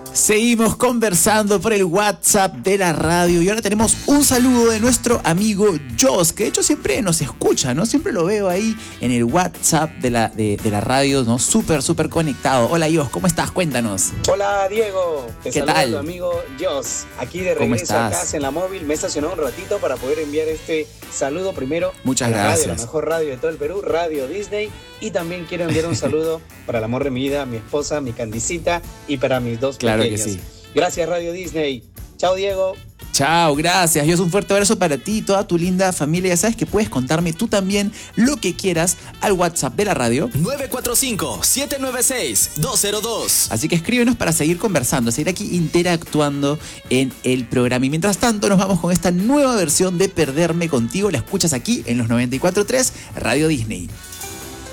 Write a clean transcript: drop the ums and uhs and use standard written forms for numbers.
Seguimos conversando por el WhatsApp de la radio y ahora tenemos un saludo de nuestro amigo Jos, que de hecho siempre nos escucha, ¿no? Siempre lo veo ahí en el WhatsApp de la radio, ¿no? Súper conectado. Hola Jos, ¿cómo estás? Cuéntanos. Hola Diego, te ¿Qué saluda tal? tu amigo Jos, aquí de ¿Cómo regreso a estás? casa en la móvil. Me he estacionado un ratito para poder enviar este saludo primero. Muchas a la gracias. Radio, la mejor radio de todo el Perú, Radio Disney. Y también quiero enviar un saludo para el amor de mi vida, mi esposa, mi Candicita y para mis dos Claro que pequeños. sí. Gracias Radio Disney. Chao Diego. Chao, gracias. Jos, un fuerte abrazo para ti y toda tu linda familia. Ya sabes que puedes contarme tú también lo que quieras al WhatsApp de la radio. 945-796-202. Así que escríbenos para seguir conversando, seguir aquí interactuando en el programa. Y mientras tanto nos vamos con esta nueva versión de Perderme Contigo. La escuchas aquí en los 94.3 Radio Disney.